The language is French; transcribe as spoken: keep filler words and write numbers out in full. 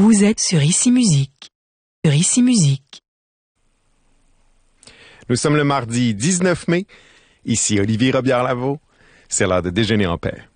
Vous êtes sur Ici Musique. Sur Ici Musique. Nous sommes le mardi dix-neuf mai. Ici Olivier Robillard-Lavaux. C'est l'heure de déjeuner en paix.